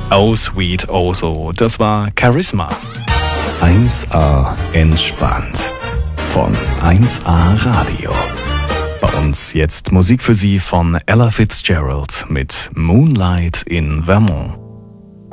Oh Sweet Oh So, das war Charisma. 1A entspannt von 1A Radio. Bei uns jetzt Musik für Sie von Ella Fitzgerald mit Moonlight in Vermont.